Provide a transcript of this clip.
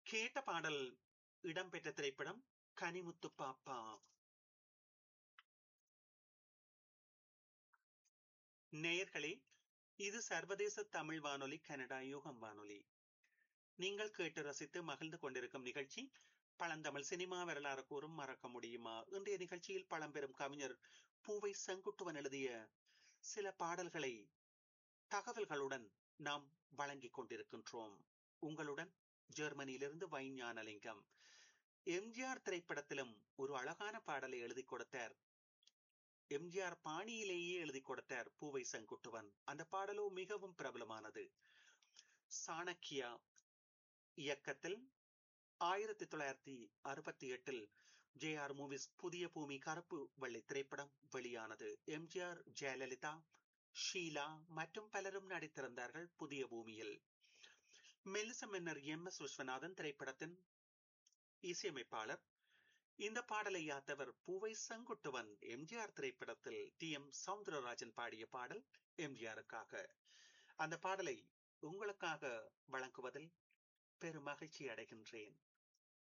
கேட்ட பாடல் இடம்பெற்ற திரைப்படம் கனிமுத்து பாப்பா. நேயர்களே, இது சர்வதேச தமிழ் வானொலி கனடா யூகம் வானொலி. நீங்கள் கேட்டு ரசித்து மகிழ்ந்து கொண்டிருக்கும் நிகழ்ச்சி பழந்தமிழ் சினிமா வரலாறு கூறும் மறக்க முடியுமா. இன்றைய நிகழ்ச்சியில் பழம்பெரும் கவிஞர் பூவை செங்குட்டுவன் எழுதிய சில பாடல்களை தகவல்களுடன் நாம் வழங்கிக் கொண்டிருக்கின்றோம். உங்களுடன் ஜெர்மனியிலிருந்து வைஞானலிங்கம். எம்ஜிஆர் திரைப்படத்திலும் ஒரு அழகான பாடலை எழுதி கொடுத்தார். எம்ஜிஆர் பாணியிலேயே எழுதி கொடுத்தார் பூவை செங்குட்டுவன். அந்த பாடலோ மிகவும் பிரபலமானது. சாணக்கியா இயக்கத்தில் 1968 ஜே.ஆர். மூவிஸ் புதிய பூமி கருப்பு வெள்ளை திரைப்படம் வெளியானது. எம்ஜிஆர், ஜெயலலிதா, ஷீலா மற்றும் பலரும் நடித்திருந்தார்கள் புதிய பூமியில். மெல்லிச மன்னர் எம்.எஸ். விஸ்வநாதன் திரைப்படத்தின் இசையமைப்பாளர். இந்த பாடலை யாத்தவர் பூவை செங்குட்டுவன். எம்ஜிஆர் திரைப்படத்தில் டி.எம். சௌந்தரராஜன் பாடிய பாடல் எம்ஜிஆருக்காக. அந்த பாடலை உங்களுக்காக வழங்குவதில் பெரும் மகிழ்ச்சி அடைகின்றேன்.